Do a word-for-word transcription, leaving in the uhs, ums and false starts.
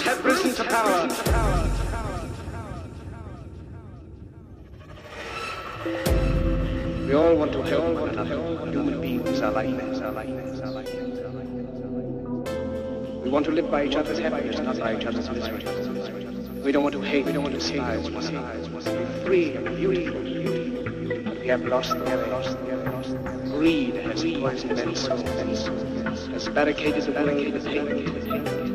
have risen to power. We all want to help one another. Human beings are like this, are like this, are like this, are like this. We want to live by each other's happiness, not by each other's misery. We don't want to hate, we don't want to despise one another. We want to be free and beautiful. But we have lost, we have lost, we have lost. Greed has poisoned men's souls, has barricaded the world with hate.